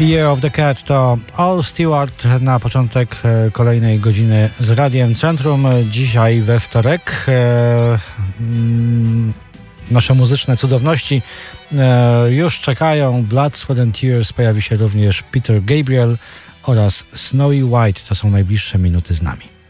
Year of the Cat to All Stewart na początek kolejnej godziny z Radiem Centrum. Dzisiaj we wtorek nasze muzyczne cudowności już czekają. Blood, Sweat and Tears, pojawi się również Peter Gabriel oraz Snowy White. To są najbliższe minuty z nami.